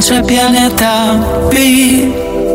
c'è pianeta B.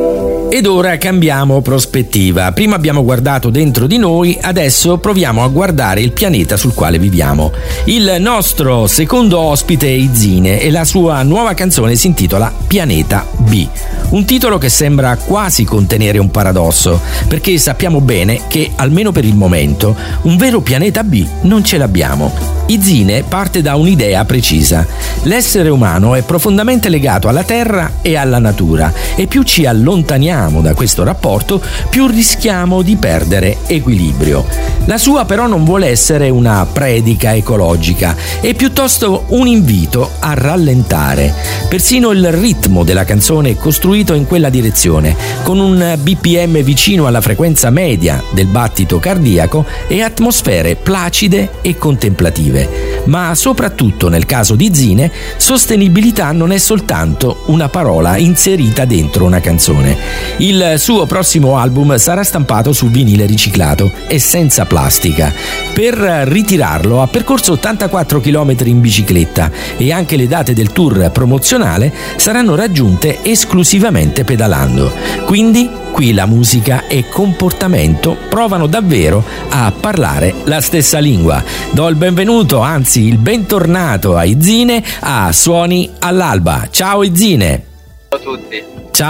Ed ora cambiamo prospettiva. Prima abbiamo guardato dentro di noi, adesso proviamo a guardare il pianeta sul quale viviamo. Il nostro secondo ospite è Izzine e la sua nuova canzone si intitola Pianeta B. Un titolo che sembra quasi contenere un paradosso, perché sappiamo bene che, almeno per il momento, un vero pianeta B non ce l'abbiamo. Izzine parte da un'idea precisa. L'essere umano è profondamente legato alla terra e alla natura e più ci allontaniamo da questo rapporto, più rischiamo di perdere equilibrio. La sua però non vuole essere una predica ecologica, è piuttosto un invito a rallentare. Persino il ritmo della canzone è costruito in quella direzione, con un BPM vicino alla frequenza media del battito cardiaco e atmosfere placide e contemplative. Ma soprattutto nel caso di Izzine, sostenibilità non è soltanto una parola inserita dentro una canzone. Il suo prossimo album sarà stampato su vinile riciclato e senza plastica. Per ritirarlo ha percorso 84 km in bicicletta e anche le date del tour promozionale saranno raggiunte esclusivamente pedalando. Quindi qui la musica e comportamento provano davvero a parlare la stessa lingua. Do il benvenuto, anzi il bentornato a Izzine a Suoni all'Alba. Ciao Izzine! Ciao a tutti!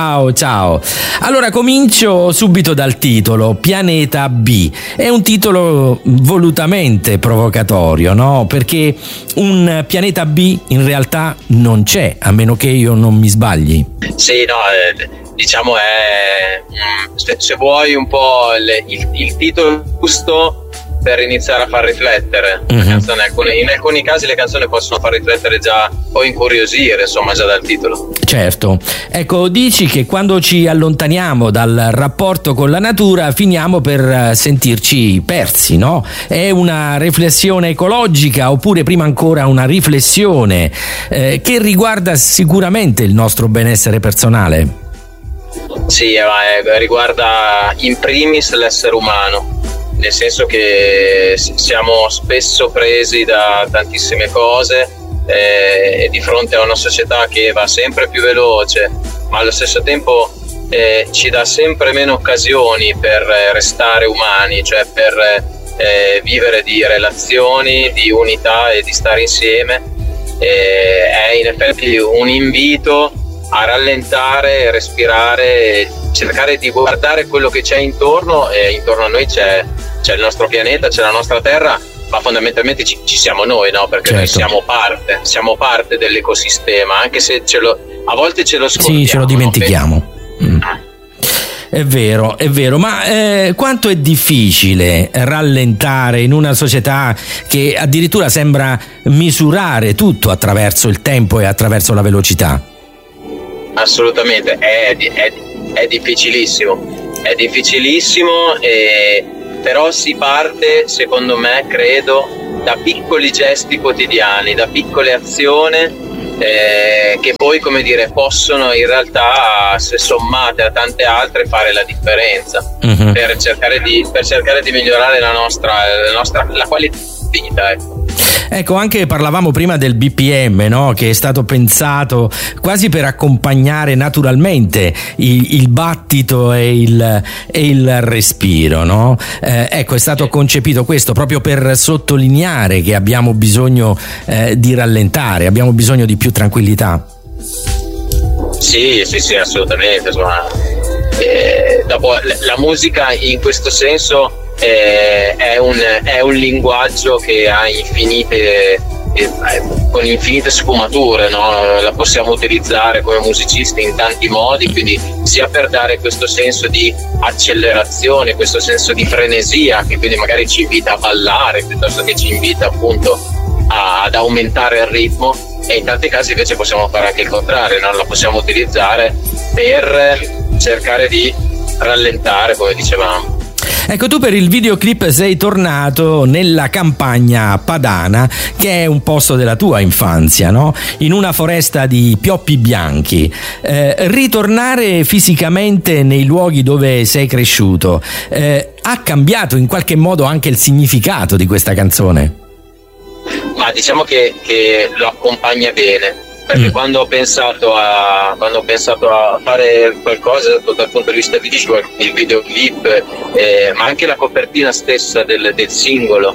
Ciao. Allora comincio subito dal titolo, Pianeta B. È un titolo volutamente provocatorio, no? Perché un pianeta B in realtà non c'è, a meno che io non mi sbagli. Sì, no, diciamo è, se vuoi, un po' il titolo giusto per iniziare a far riflettere. La canzone, in alcuni casi le canzoni possono far riflettere già o incuriosire, insomma, già dal titolo. Certo. Ecco, dici che quando ci allontaniamo dal rapporto con la natura finiamo per sentirci persi, no? È una riflessione ecologica oppure prima ancora una riflessione che riguarda sicuramente il nostro benessere personale? Sì, riguarda in primis l'essere umano. Nel senso che siamo spesso presi da tantissime cose e di fronte a una società che va sempre più veloce, ma allo stesso tempo ci dà sempre meno occasioni per restare umani, cioè per vivere di relazioni, di unità e di stare insieme. È in effetti un invito a rallentare, respirare, cercare di guardare quello che c'è intorno, e intorno a noi c'è il nostro pianeta, c'è la nostra terra, ma fondamentalmente ci siamo noi, no? Perché noi siamo parte dell'ecosistema, anche se a volte ce lo scordiamo. Sì, ce lo dimentichiamo. No? È vero, ma quanto è difficile rallentare in una società che addirittura sembra misurare tutto attraverso il tempo e attraverso la velocità? Assolutamente, è difficilissimo, però si parte, secondo me, credo, da piccoli gesti quotidiani, da piccole azioni che poi, come dire, possono in realtà, se sommate a tante altre, fare la differenza per cercare di migliorare la qualità di vita, ecco. Ecco, anche parlavamo prima del BPM, no? Che è stato pensato quasi per accompagnare naturalmente il battito e il respiro, no? Ecco, è stato concepito questo proprio per sottolineare che abbiamo bisogno di rallentare, abbiamo bisogno di più tranquillità. Sì, assolutamente. Insomma, dopo la musica in questo senso è un linguaggio che ha con infinite sfumature, no? La possiamo utilizzare come musicisti in tanti modi, quindi sia per dare questo senso di accelerazione, questo senso di frenesia, che quindi magari ci invita a ballare piuttosto che ci invita appunto ad aumentare il ritmo, e in tanti casi invece possiamo fare anche il contrario, no? La possiamo utilizzare per cercare di rallentare, come dicevamo. Ecco, tu per il videoclip sei tornato nella campagna padana, che è un posto della tua infanzia, no? In una foresta di pioppi bianchi. Ritornare fisicamente nei luoghi dove sei cresciuto ha cambiato in qualche modo anche il significato di questa canzone? Ma diciamo che lo accompagna bene, perché quando ho pensato a fare qualcosa dal punto di vista visual, il videoclip, ma anche la copertina stessa del singolo,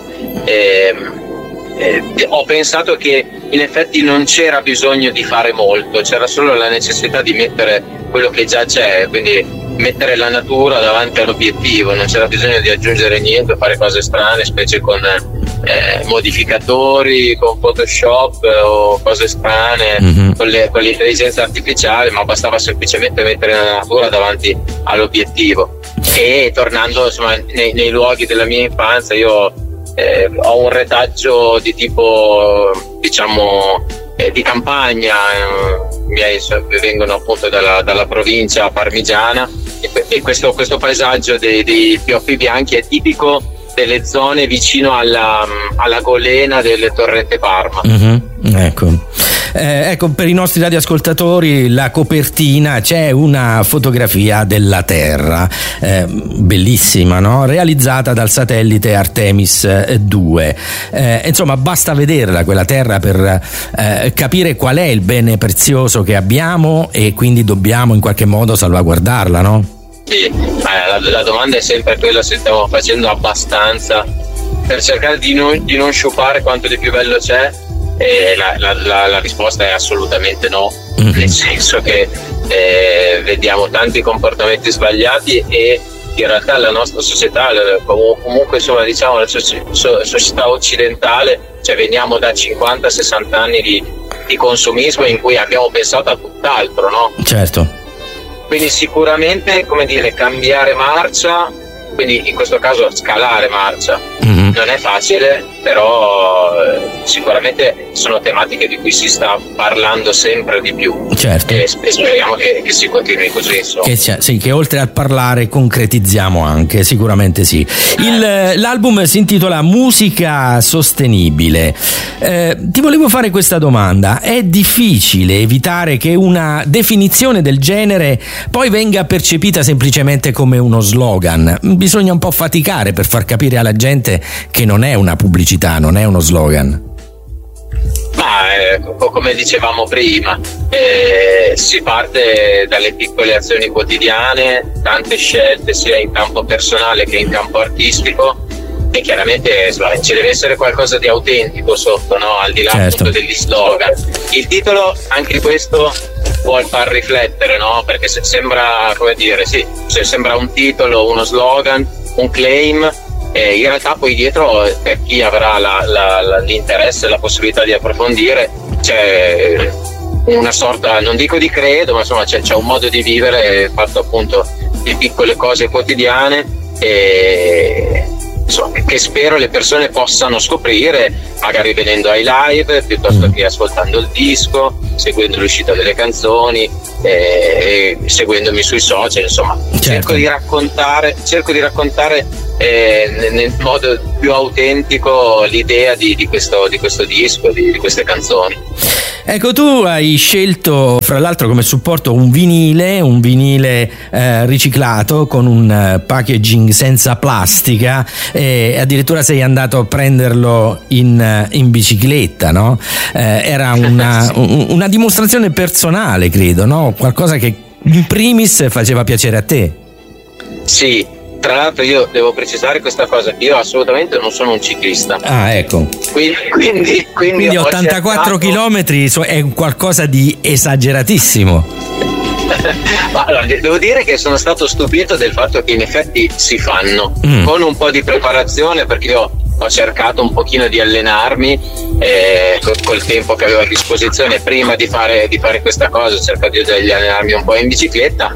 ho pensato che in effetti non c'era bisogno di fare molto, c'era solo la necessità di mettere quello che già c'è, quindi mettere la natura davanti all'obiettivo, non c'era bisogno di aggiungere niente, fare cose strane, specie con modificatori, con Photoshop o cose strane, con l'intelligenza artificiale, ma bastava semplicemente mettere la natura davanti all'obiettivo. E tornando insomma nei luoghi della mia infanzia, io ho un retaggio di tipo, diciamo, di campagna, miei vengono appunto dalla provincia parmigiana, e questo paesaggio dei pioppi bianchi è tipico delle zone vicino alla golena del torrente Parma. Ecco, per i nostri radioascoltatori, la copertina, c'è una fotografia della Terra, bellissima, no? Realizzata dal satellite Artemis 2. Insomma, basta vederla quella Terra per capire qual è il bene prezioso che abbiamo, e quindi dobbiamo in qualche modo salvaguardarla, no? Sì, la domanda è sempre quella, se stiamo facendo abbastanza per cercare di non sciupare quanto di più bello c'è. E la risposta è assolutamente no, nel senso che vediamo tanti comportamenti sbagliati, e in realtà la nostra società, comunque insomma diciamo la società occidentale, cioè veniamo da 50-60 anni di consumismo in cui abbiamo pensato a tutt'altro, no? Certo. Quindi sicuramente, come dire, cambiare marcia, quindi in questo caso scalare marcia, non è facile, però sicuramente sono tematiche di cui si sta parlando sempre di più. Certo. E speriamo che si continui così, insomma. Sì, che oltre a parlare concretizziamo anche, sicuramente sì. L'album si intitola Musica Sostenibile. Ti volevo fare questa domanda: è difficile evitare che una definizione del genere poi venga percepita semplicemente come uno slogan? Bisogna un po' faticare per far capire alla gente che non è una pubblicità, non è uno slogan. Ma come dicevamo prima, si parte dalle piccole azioni quotidiane, tante scelte sia in campo personale che in campo artistico, e chiaramente ci deve essere qualcosa di autentico sotto, no? Al di là appunto degli slogan. Il titolo, anche questo, vuol far riflettere, no? Perché se sembra, come dire, sì, se sembra un titolo, uno slogan, un claim, in realtà poi dietro, per chi avrà l'interesse e la possibilità di approfondire, c'è una sorta, non dico di credo, ma insomma c'è un modo di vivere fatto appunto di piccole cose quotidiane, e insomma, che spero le persone possano scoprire, magari venendo ai live piuttosto che ascoltando il disco, seguendo l'uscita delle canzoni, e seguendomi sui social, insomma. Certo. Cerco di raccontare nel modo più autentico l'idea di questo disco, di queste canzoni. Ecco, tu hai scelto fra l'altro come supporto un vinile riciclato con un packaging senza plastica, e addirittura sei andato a prenderlo in bicicletta, no? Era una dimostrazione personale, credo, no? Qualcosa che in primis faceva piacere a te. Sì. Tra l'altro io devo precisare questa cosa, io assolutamente non sono un ciclista. Ah, ecco. Quindi 84 chilometri è qualcosa di esageratissimo. Allora, devo dire che sono stato stupito del fatto che in effetti si fanno con un po' di preparazione, perché io ho cercato un pochino di allenarmi col tempo che avevo a disposizione prima di fare questa cosa, ho cercato di allenarmi un po' in bicicletta,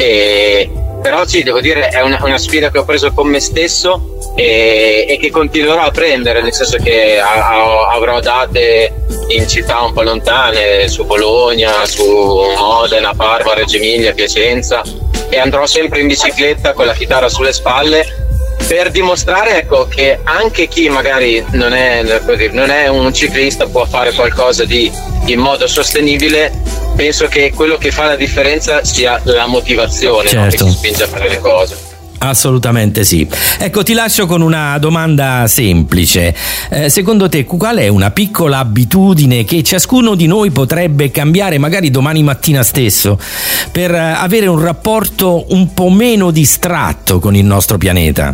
però sì, devo dire è una sfida che ho preso con me stesso e che continuerò a prendere, nel senso che avrò date in città un po' lontane, su Bologna, su Modena, Parma, Reggio Emilia, Piacenza, e andrò sempre in bicicletta con la chitarra sulle spalle per dimostrare, ecco, che anche chi magari non è un ciclista può fare qualcosa in modo sostenibile. Penso che quello che fa la differenza sia la motivazione, certo, che ci spinge a fare le cose. Assolutamente sì. Ecco, ti lascio con una domanda semplice. Secondo te qual è una piccola abitudine che ciascuno di noi potrebbe cambiare magari domani mattina stesso per avere un rapporto un po' meno distratto con il nostro pianeta?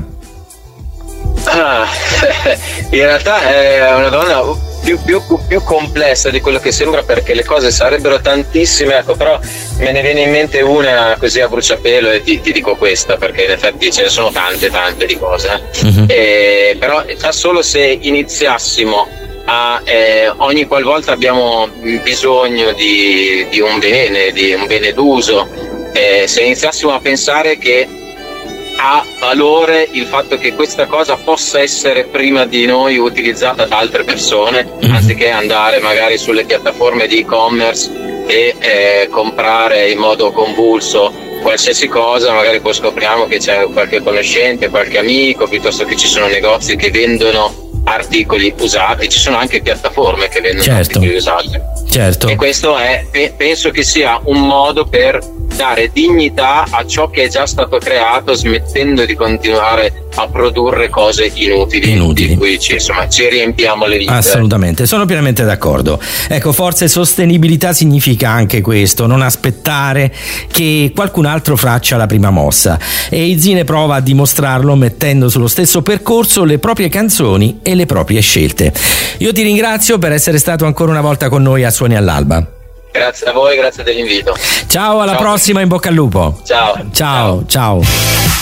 In realtà è una domanda più complessa di quello che sembra, perché le cose sarebbero tantissime, ecco, però me ne viene in mente una così a bruciapelo e ti dico questa, perché in effetti ce ne sono tante di cose. Però già solo se iniziassimo a ogni qualvolta abbiamo bisogno di un bene d'uso, se iniziassimo a pensare che ha valore il fatto che questa cosa possa essere prima di noi utilizzata da altre persone, anziché andare magari sulle piattaforme di e-commerce e comprare in modo convulso qualsiasi cosa. Magari poi scopriamo che c'è qualche conoscente, qualche amico, piuttosto che ci sono negozi che vendono articoli usati, ci sono anche piattaforme che vendono articoli usati. Certo. E questo penso che sia un modo per dare dignità a ciò che è già stato creato, smettendo di continuare a produrre cose inutili. Di cui ci riempiamo le vite. Assolutamente, sono pienamente d'accordo. Ecco, forse sostenibilità significa anche questo, non aspettare che qualcun altro faccia la prima mossa, e Izzine prova a dimostrarlo mettendo sullo stesso percorso le proprie canzoni e le proprie scelte. Io ti ringrazio per essere stato ancora una volta con noi a Suoni all'Alba. Grazie a voi, grazie dell'invito. Ciao, alla prossima, in bocca al lupo. Ciao. Ciao.